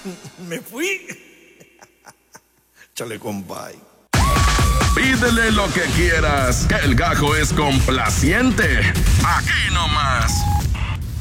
Me fui. Chale, compay. Pídele lo que quieras, que el Gajo es complaciente. Aquí nomás.